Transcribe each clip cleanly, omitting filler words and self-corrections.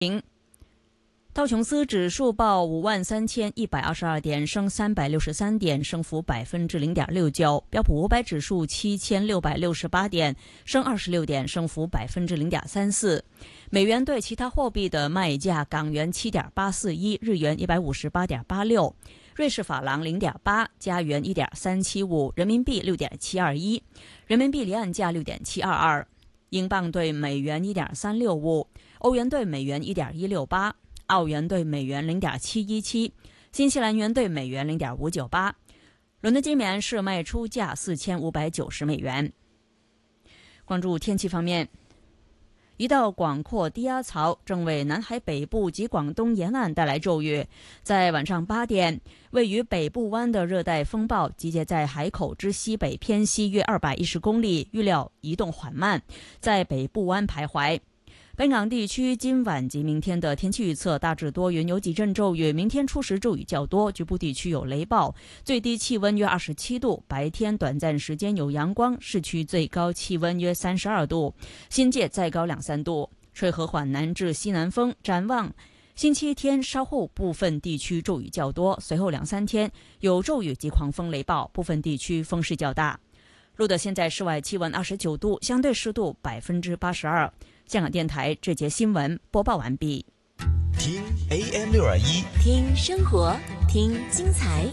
道琼斯指数报53122点，升363点，升幅0.69%。标普500指数7668点，升26点，升幅0.34%。美元对其他货币的卖价：港元7.841，日元158.86，瑞士法郎0.8，加元1.375，人民币6.721，人民币离岸价6.722，英镑对美元1.365，欧元对美元1.168。澳元对美元0.717，新西兰元对美元0.598。伦敦金每安士卖出价4590美元。关注天气方面，一道广阔低压槽正为南海北部及广东沿岸带来骤雨。在晚上8点，位于北部湾的热带风暴集结在海口之西北偏西约210公里，预料移动缓慢，在北部湾徘徊。本港地区今晚及明天的天气预测大致多云，有几阵骤雨，明天初时骤雨较多，局部地区有雷暴，最低气温约27度，白天短暂时间有阳光，市区最高气温约32度，新界再高2-3度，吹和缓南至西南风。展望星期天稍后部分地区骤雨较多，随后2-3天有骤雨及狂风雷暴，部分地区风势较大。录得现在室外气温29度，相对湿度82%。香港电台这节新闻播报完毕。 听 AM621， 听生活，听精彩。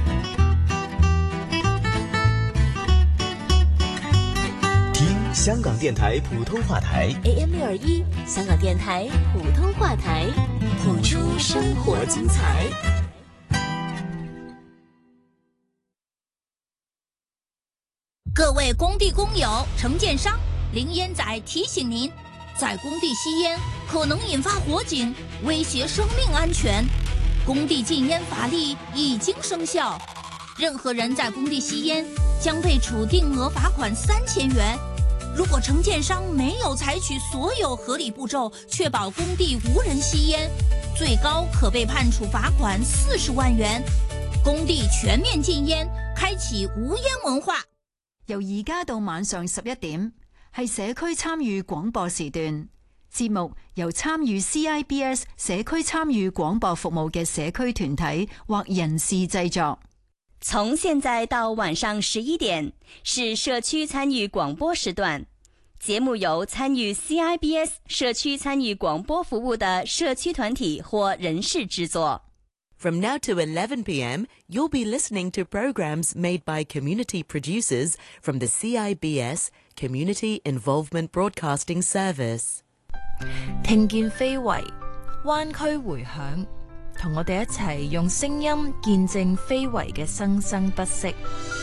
听香港电台普通话台 AM621，香港电台普通话台，谱出生活精彩。 各位工地工友、承建商，林烟仔提醒您，在工地吸烟可能引发火警，威胁生命安全。工地禁烟法律已经生效，任何人在工地吸烟将被处定额罚款3000元。如果承建商没有采取所有合理步骤，确保工地无人吸烟，最高可被判处罚款40万元。工地全面禁煙，開啟無煙文化。 由而家到晚上11點，係社區參與廣播時段。節目由參與 CIBS 社區參與廣播服務嘅社區團體或人士製作。 從現在到晚上11點，是社區參與廣播時段。節目由參與 CIBS 社區參與廣播服務的社區團體或人士製作。 From now to 11 p.m., you'll be listening to programs made by community producers from the CIBS Community Involvement Broadcasting Service. 聽見非遺，灣區迴響，同我哋一齊用聲音見證非遺嘅生生不息。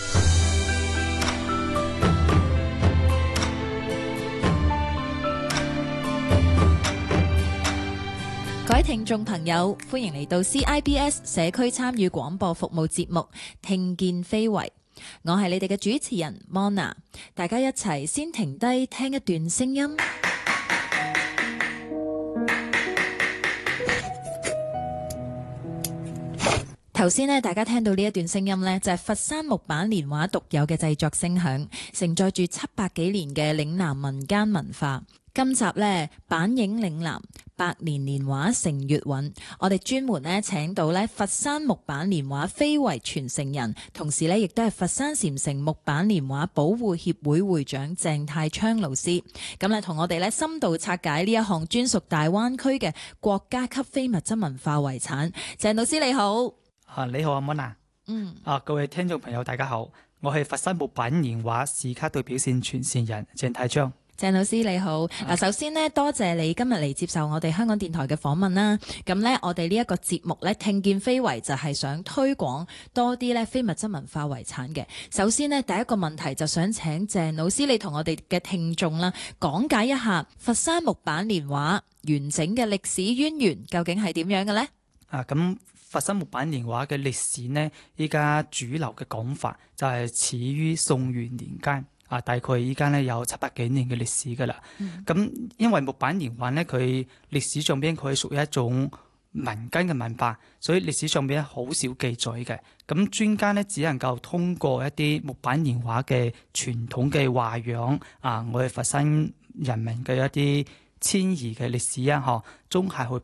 各位聽眾朋友，歡迎嚟到 CIBS 社區參與廣播服務節目《聽見非遺》，我係你哋嘅主持人 Mona， 大家一齊先停低聽一段聲音。頭先呢，大家聽到呢一段聲音呢，就係佛山木板年畫獨有嘅製作聲響，承載住700幾年嘅嶺南民間文化。今集呢，板影嶺南百年年畫成粵韻，我哋專門呢請到呢佛山木板年畫非遺傳承人，同時呢亦都係佛山禪城木板年畫保護協會會長鄭太昌老師，咁呢同我哋呢深度拆解呢一項專屬大灣區嘅國家級非物質文化遺產。鄭老師你好。 你好阿 Mona。各位聽眾朋友大家好，我係佛山木板年畫視卡代表線傳承人鄭太昌。 鄭老師你好，首先呢，多謝你今日嚟接受我哋香港電台嘅訪問啦。咁呢，我哋呢一個節目呢，聽見非遺就係想推廣多啲呢非物質文化遺產嘅。首先呢，第一個問題就想請鄭老師你同我哋嘅聽眾啦講解一下佛山木板年畫完整嘅歷史淵源究竟係點樣嘅呢？ 咁佛山木板年畫嘅歷史呢，依家主流嘅講法就係始於宋元年間。大概依家咧有700幾年嘅歷史㗎啦。咁因為木板年畫咧，佢歷史上邊佢係屬於一種民間嘅文化，所以歷史上邊好少記載嘅。咁專家咧只能夠通過一啲木板年畫嘅傳統嘅畫樣我哋佛山人民嘅一啲遷移嘅歷史綜合去